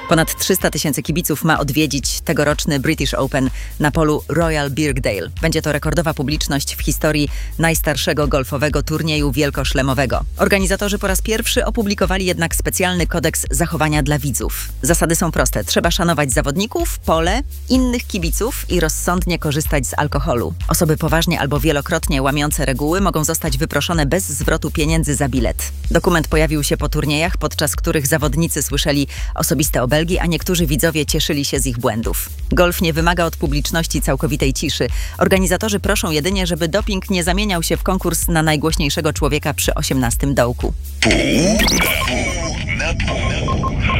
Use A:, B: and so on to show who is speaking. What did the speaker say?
A: Ponad 300 000 kibiców ma odwiedzić tegoroczny British Open na polu Royal Birkdale. Będzie to rekordowa publiczność w historii najstarszego golfowego turnieju wielkoszlemowego. Organizatorzy po raz pierwszy opublikowali jednak specjalny kodeks zachowania dla widzów. Zasady są proste. Trzeba szanować zawodników, pole, innych kibiców i rozsądnie korzystać z alkoholu. Osoby poważnie albo wielokrotnie łamiące reguły mogą zostać wyproszone bez zwrotu pieniędzy za bilet. Dokument pojawił się po turniejach, podczas których zawodnicy słyszeli osobiste obelgi, a niektórzy widzowie cieszyli się z ich błędów. Golf nie wymaga od publiczności całkowitej ciszy. Organizatorzy proszą jedynie, żeby doping nie zamieniał się w konkurs na najgłośniejszego człowieka przy 18 dołku.